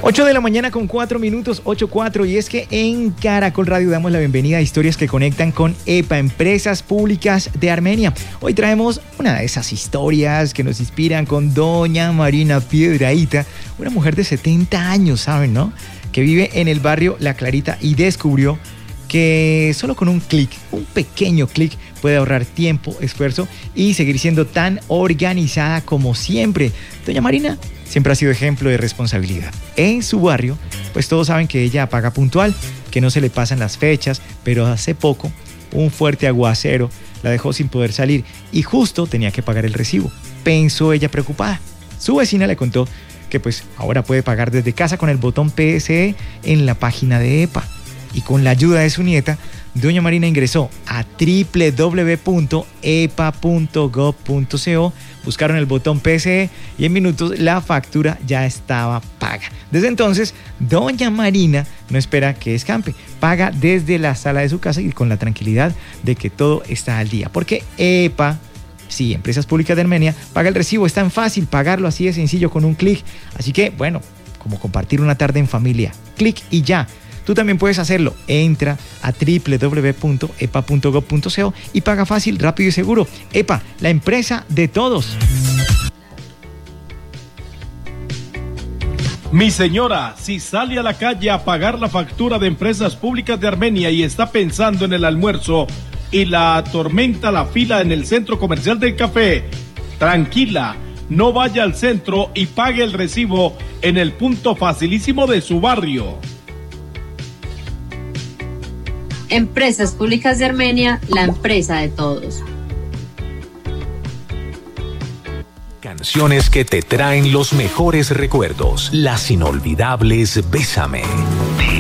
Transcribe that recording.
8 de la mañana con 4 minutos, 8:04, y es que en Caracol Radio damos la bienvenida a historias que conectan con EPA, Empresas Públicas de Armenia. Hoy traemos una de esas historias que nos inspiran con doña Marina Piedrahita, una mujer de 70 años, ¿saben, no? Que vive en el barrio La Clarita y descubrió que solo con un clic, un pequeño clic, puede ahorrar tiempo, esfuerzo y seguir siendo tan organizada como siempre. Doña Marina siempre ha sido ejemplo de responsabilidad. En su barrio, pues todos saben que ella paga puntual, que no se le pasan las fechas, pero hace poco un fuerte aguacero la dejó sin poder salir y justo tenía que pagar el recibo. Pensó ella preocupada. Su vecina le contó que pues ahora puede pagar desde casa con el botón PSE en la página de EPA. Y con la ayuda de su nieta, doña Marina ingresó a www.epa.gov.co, buscaron el botón PSE y en minutos la factura ya estaba paga. Desde entonces, doña Marina no espera que escampe, paga desde la sala de su casa y con la tranquilidad de que todo está al día. Porque EPA, sí, Empresas Públicas de Armenia, paga el recibo, es tan fácil pagarlo así de sencillo con un clic. Así que, bueno, como compartir una tarde en familia, clic y ya. Tú también puedes hacerlo. Entra a www.epa.gov.co y paga fácil, rápido y seguro. EPA, la empresa de todos. Mi señora, si sale a la calle a pagar la factura de Empresas Públicas de Armenia y está pensando en el almuerzo y la atormenta la fila en el centro comercial del café, tranquila, no vaya al centro y pague el recibo en el punto facilísimo de su barrio. Empresas Públicas de Armenia, la empresa de todos. Canciones que te traen los mejores recuerdos, las inolvidables Bésame.